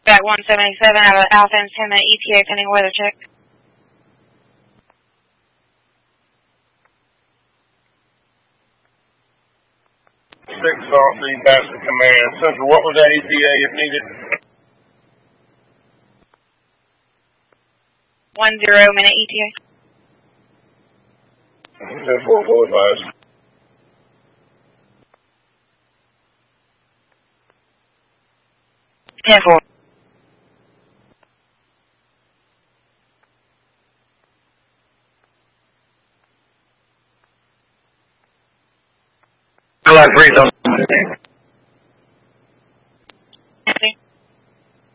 Back 177 out of Alpha Antenna, ETA pending weather check. Six Salt, the Basket Command. Central, what was that ETA if needed? 10 minute ETA. 10-4, 10-4. I like 3